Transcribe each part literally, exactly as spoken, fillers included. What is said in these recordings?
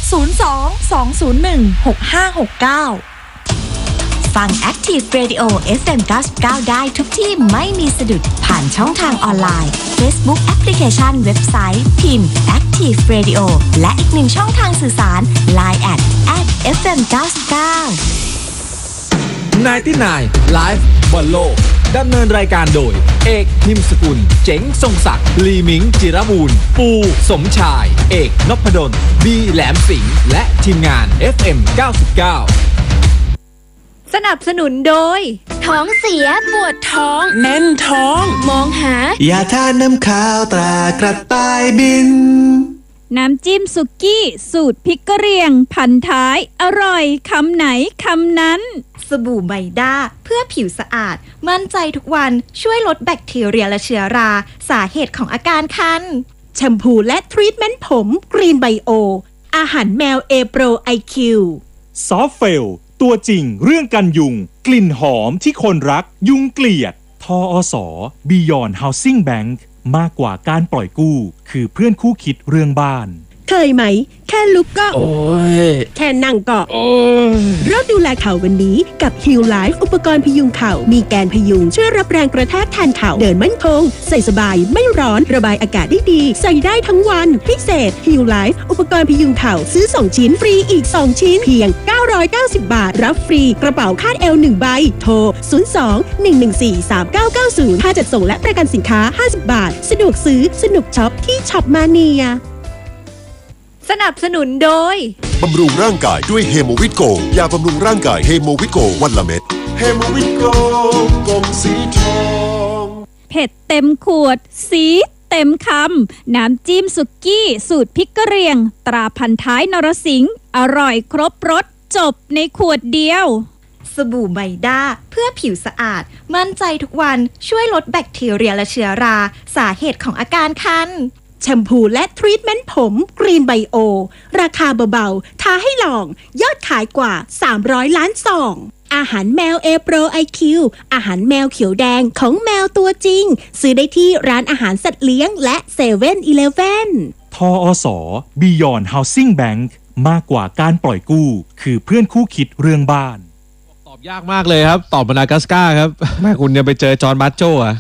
ศูนย์ สอง สอง ศูนย์ หนึ่ง หก ห้า หก เก้าฟัง Active Radio เอฟ เอ็ม เก้าสิบเก้า ได้ทุกที่ไม่มีสะดุดผ่านช่องทางออนไลน์ Facebook แอปพลิเคชันเว็บไซต์พิมพ์ Active Radio และอีกหนึ่งช่องทางสื่อสาร ไลน์ แอท แอท เอฟ เอ็ม เก้าสิบเก้าไนน์ตี้ไนน์ Live บอลโลกดำเนินรายการโดยเอกนิมสกุลเจ๋งทรงศักดิ์ลีมิงจิรบูรณ์ปูสมชายเอกนพดลบีแหลมสิงห์และทีมงาน เอฟ เอ็ม เก้าสิบเก้าสนับสนุนโดยท้องเสียปวดท้องแน่นท้องมองหายาทานน้ำข้าวตรากระต่ายบินน้ำจิ้มสุกี้สูตรพริกกะเหรี่ยงพันท้ายอร่อยคำไหนคำนั้นสบู่ไมด้าเพื่อผิวสะอาดมั่นใจทุกวันช่วยลดแบคทีเรียและเชื้อราสาเหตุของอาการคันแชมพูและทรีทเมนต์ผมกรีนไบโออาหารแมวเอโปรไอคิวซอฟเฟลตัวจริงเรื่องกันยุงกลิ่นหอมที่คนรักยุงเกลียดทอส Beyond Housing Bank มากกว่าการปล่อยกู้คือเพื่อนคู่คิดเรื่องบ้านเคยไหมแค่ลุกก็โอ้ยแค่นั่งก็โอ้ยเริ่มดูแลเข่าวันนี้กับ Heal Life อุปกรณ์พยุงเข่ามีแกนพยุงช่วยรับแรงกระแทกแทนเข่าเดินมั่นคงใส่สบายไม่ร้อนระบายอากาศได้ดีใส่ได้ทั้งวันพิเศษ Heal Life อุปกรณ์พยุงเข่าซื้อสองชิ้นฟรีอีกสองชิ้นเพียงเก้าร้อยเก้าสิบบาทรับฟรีกระเป๋าคาดเอวหนึ่งใบโทรศูนย์ สอง หนึ่ง หนึ่ง สี่ สาม เก้า เก้า ศูนย์ค่าจัดส่งและประกันสินค้าห้าสิบบาทสะดวกซื้อสนุกช็อปที่ช็อปมาเนียสนับสนุนโดยบำรุงร่างกายด้วยเฮโมวิตโกยาบำรุงร่างกายเฮโมวิตโกวันละเม็ดเฮโมวิตโกกล่องสีทองเผ็ดเต็มขวดสีเต็มคำน้ำจิ้มสุกี้สูตรพริกกะเหรี่ยงตราพันท้ายนรสิงห์อร่อยครบรสจบในขวดเดียวสบู่ไมด้าเพื่อผิวสะอาดมั่นใจทุกวันช่วยลดแบคทีเรียและเชื้อราสาเหตุของอาการคันแชมพูและทรีทเมนต์ผมกรีนไบโอราคาเบาๆท้าให้ลองยอดขายกว่าสามร้อยล้านซองอาหารแมวเอโปรไอคิวอาหารแมวเขียวแดงของแมวตัวจริงซื้อได้ที่ร้านอาหารสัตว์เลี้ยงและเซเว่นอีเลฟเว่นทอส Beyond Housing Bank มากกว่าการปล่อยกู้คือเพื่อนคู่คิดเรื่องบ้านตอบยากมากเลยครับตอบมาดากัสการ์ครับแม่คุณจะไปเจอจอห์นบัตโจ้อะ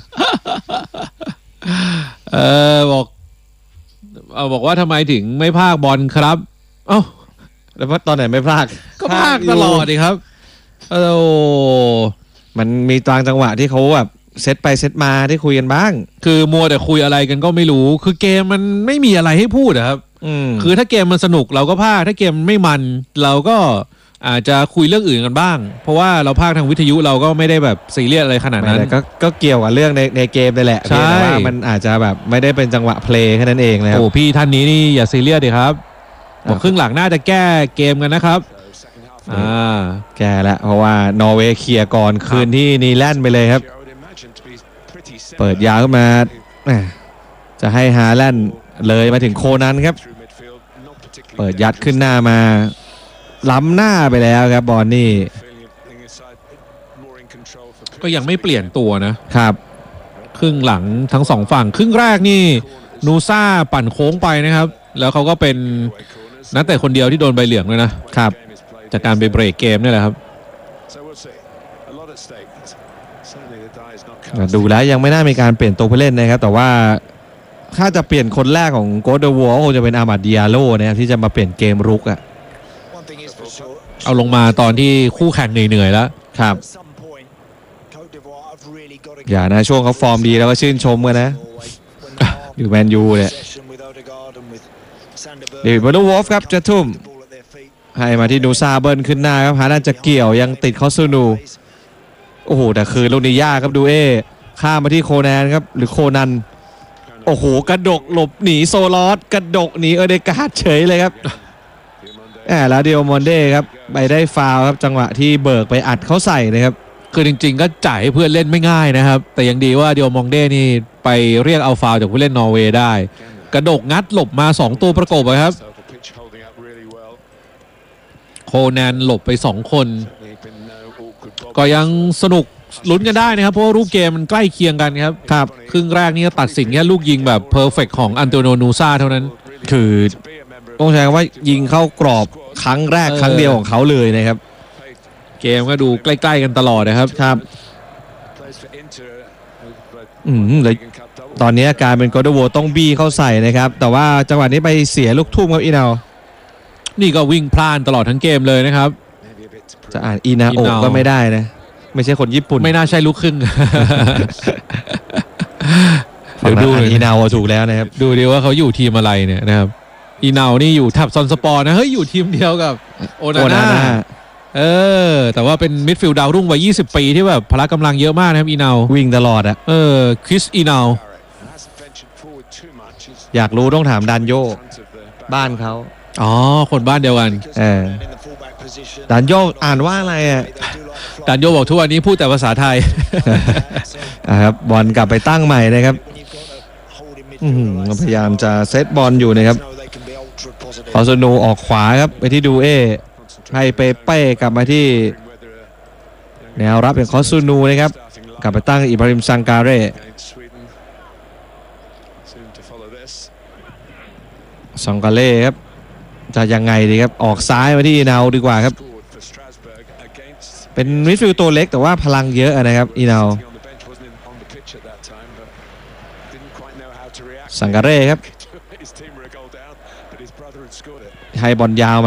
เออบอกเอาบอกว่าทำไมถึงไม่พากบอลครับเอ้าแล้วตอนไหนไม่พากก็พากตลอดดิครับโอ้มันมีตางจังหวะที่เขาแบบเซตไปเซตมาที่คุยกันบ้างคือมัวแต่คุยอะไรกันก็ไม่รู้คือเกมมันไม่มีอะไรให้พูดครับคือถ้าเกมมันสนุกเราก็พากถ้าเกมไม่มันเราก็อาจจะคุยเรื่องอื่นกันบ้างเพราะว่าเราพากทางวิทยุเราก็ไม่ได้แบบซีเรียสอะไรขนาดนั้นก็ก็เกี่ยวกับเรื่องในในเกมนี่แหละแต่ว่ามันอาจจะแบบไม่ได้เป็นจังหวะเพลย์แค่นั้นเองนะครับโอ้พี่ท่านนี้นี่อย่าซีเรียสดิครับบอกครึ่งหลังน่าจะแก้เกมกันนะครับอ่าแก้แล้วเพราะว่านอร์เวย์เคลียร์ก่อนคืนที่นีแลนด์ไปเลยครับเปิดยาวขึ้นมาจะให้ฮาแลนด์เลยมาถึงโคนันครับเปิดยัดขึ้นหน้ามาล้ำหน้าไปแล้วครับบอลนี่ก็ยังไม่เปลี่ยนตัวนะครับครึ่งหลังทั้งสองฝั่งครึ่งแรกนี่นูซ่าปั่นโค้งไปนะครับแล้วเขาก็เป็นนักเตะคนเดียวที่โดนใบเหลืองเลยนะครับจากการไปเบรกเกมนี่แหละครับดูแล้วยังไม่น่ามีการเปลี่ยนตัวผู้เล่นนะครับแต่ว่าถ้าจะเปลี่ยนคนแรกของโกเดวอลคงจะเป็นอามัด ดิอาโลนะครับที่จะมาเปลี่ยนเกมรุกอ่ะเอาลงมาตอนที่คู่แข่งเหนื่อยๆแล้วครับอย่านะช่วงเขาฟอร์มดีแล้วก็ชื่นชมกันนะอยู่แมนยูเนี่ยเดวิด วอลเลอร์วอล์ฟครับจะทุ่มให้มาที่นูซาเบิลขึ้นหน้าครับหาน่าจะเกี่ยวยังติดเขาซูนูโอ้โหแต่คือลูกนี้ยากครับดูเอข้ามมาที่โคแนนครับหรือโคนันโอ้โหกระดกหลบหนีโซลอสกระดกหนีเอเดการ์ดเฉยเลยครับแอบแล้วเดียวมอนเด้ครับไปได้ฟาวครับจังหวะที่เบิกไปอัดเขาใส่นะครับคือจริงๆก็จ่ายให้เพื่อนเล่นไม่ง่ายนะครับแต่ยังดีว่าเดียวมองเด้นี่ไปเรียกเอาฟาวจากผู้เล่นนอร์เวย์ได้กระดกงัดหลบมาสองตัวประกบครับโคแนนหลบไปสองคนก็ยังสนุกลุ้นกันได้นะครับเพราะว่ารูปเกมมันใกล้เคียงกันครับครับครึ่งแรกนี่ตัดสินแค่ลูกยิงแบบเพอร์เฟกต์ของอันโตนิโอ นูซ่าเท่านั้นคือต้องใช้คำว่ายิงเข้ากรอบครั้งแรกครั้งเดียวของเขาเลยนะครับเกมก็ดูใกล้ๆกันตลอดนะครับครับอืมเลยตอนนี้อาการเป็นโกลเด้นโวต้องบี้เข้าใส่นะครับแต่ว่าจังหวะนี้ไปเสียลูกทุ่มครับอีนาวนี่ก็วิ่งพล่านตลอดทั้งเกมเลยนะครับจะอ่านอีนาโอะก็ไม่ได้นะไม่ใช่คนญี่ปุ่นไม่น่าใช่ลูกครึ่งเดี๋ยวดูอีนาโอะถูกแล้วนะครับดูดิว่าเขาอยู่ทีมอะไรเนี่ยนะครับอีนาโอะนี่อยู่ทับซอนสปอร์นะเฮ้ยอยู่ทีมเดียวกับโอนาน่าเออแต่ว่าเป็นมิดฟิลด์ดาวรุ่งวัยยี่สิบปีที่แบบพละกำลังเยอะมากนะครับอีนาโอะวิ่งตลอดอ่ะเออคริสอีนาโอะอยากรู้ต้องถามดันโยบ้านเขาอ๋อคนบ้านเดียวกันเออดันโยอ่านว่าอะไรอ่ะดันโยบอกทุกวันนี้พูดแต่ภาษาไทยครับบอลกลับไปตั้งใหม่นะครับพยายามจะเซตบอลอยู่นะครับพอสนูออกขวาครับไปที่ดูเอให้เปเป้กลับมาที่แนวรับอย่างคอสซูนูนะครับกลับไปตั้งอิบราฮิมซังการเร่ซังการเร่ครับจะยังไงดีครับออกซ้ายมาที่อีนาวดีกว่าครับเป็นมิดฟิลด์ตัวเล็กแต่ว่าพลังเยอะนะครับอีนาวซังการเร่ครับให้บอลยาว